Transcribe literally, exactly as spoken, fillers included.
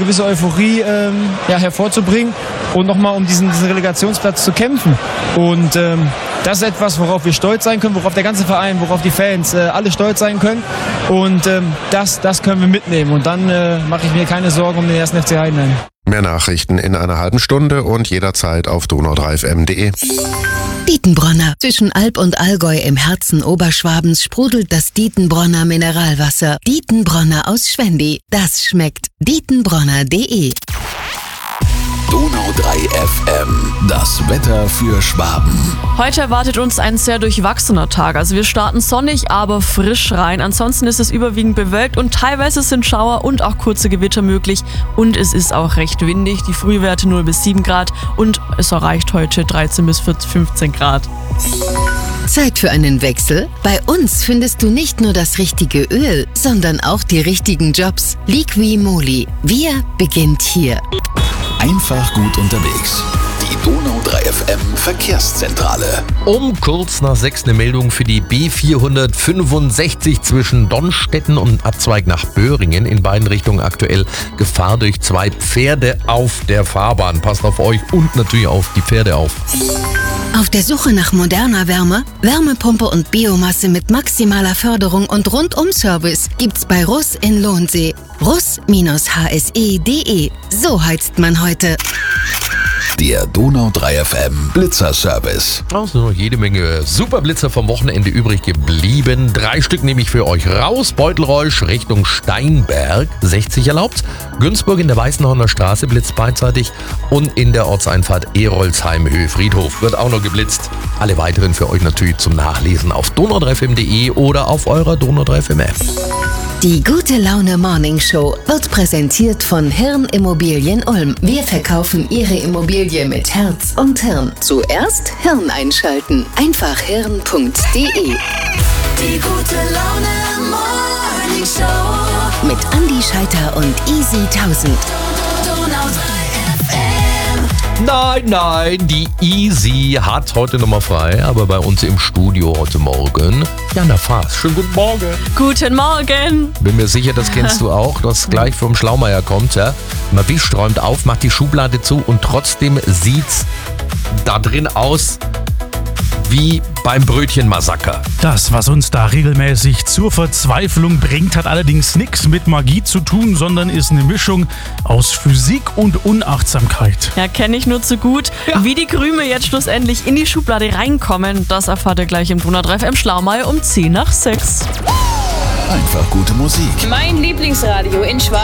gewisse Euphorie ähm, ja, hervorzubringen und nochmal um diesen, diesen Relegationsplatz zu kämpfen. Und ähm, das ist etwas, worauf wir stolz sein können, worauf der ganze Verein, worauf die Fans äh, alle stolz sein können. Und ähm, das, das können wir mitnehmen. Und dann äh, mache ich mir keine Sorgen um den ersten F C Heidenheim. Mehr Nachrichten in einer halben Stunde und jederzeit auf donau drei f m punkt de. Dietenbronner. Zwischen Alb und Allgäu im Herzen Oberschwabens sprudelt das Dietenbronner Mineralwasser. Dietenbronner aus Schwendi. Das schmeckt. dietenbronner punkt de. Donau drei F M, das Wetter für Schwaben. Heute erwartet uns ein sehr durchwachsener Tag. Also wir starten sonnig, aber frisch rein. Ansonsten ist es überwiegend bewölkt und teilweise sind Schauer und auch kurze Gewitter möglich. Und es ist auch recht windig. Die Frühwerte null bis sieben Grad und es erreicht heute dreizehn bis fünfzehn Grad. Zeit für einen Wechsel? Bei uns findest du nicht nur das richtige Öl, sondern auch die richtigen Jobs. Liqui-Moly. Wir beginnt hier. Einfach gut unterwegs. Die Donau drei F M Verkehrszentrale. Um kurz nach sechs eine Meldung für die B vierhundertfünfundsechzig zwischen Donnstetten und Abzweig nach Böhringen. In beiden Richtungen aktuell Gefahr durch zwei Pferde auf der Fahrbahn. Passt auf euch und natürlich auf die Pferde auf. Auf der Suche nach moderner Wärme, Wärmepumpe und Biomasse mit maximaler Förderung und Rundum-Service gibt's bei Russ in Lohnsee. russ H S E punkt de. So heizt man heute. Der Donau drei F M Blitzerservice. Es sind noch jede Menge Superblitzer vom Wochenende übrig geblieben. Drei Stück nehme ich für euch raus. Beutelreusch Richtung Steinberg, sechzig erlaubt. Günzburg in der Weißenhorner Straße blitzt beidseitig. Und in der Ortseinfahrt Erolsheim-Höhe-Friedhof wird auch noch geblitzt. Alle weiteren für euch natürlich zum Nachlesen auf donau drei f m punkt de oder auf eurer Donau drei F M App. Die Gute Laune Morning Show wird präsentiert von Hirn Immobilien Ulm. Wir verkaufen Ihre Immobilie mit Herz und Hirn. Zuerst Hirn einschalten. Einfach hirn punkt de. Die Gute Laune Morning Show Mit Andi Scheiter und Easy tausend. Donau drei F M. Nein, nein, die Easy hat heute nochmal frei, aber bei uns im Studio heute Morgen Jana Faas. Schönen guten Morgen. Guten Morgen. Bin mir sicher, das kennst du auch, das gleich vom Schlaumeier kommt. Ja? Man wischt, räumt auf, macht die Schublade zu und trotzdem sieht's da drin aus wie beim Brötchenmassaker. Das, was uns da regelmäßig zur Verzweiflung bringt, hat allerdings nichts mit Magie zu tun, sondern ist eine Mischung aus Physik und Unachtsamkeit. Ja, kenne ich nur zu gut. Ja. Wie die Krümel jetzt schlussendlich in die Schublade reinkommen, das erfahrt ihr gleich im Donau drei F M Schlaumeier um zehn nach sechs. Einfach gute Musik. Mein Lieblingsradio in Schwaben.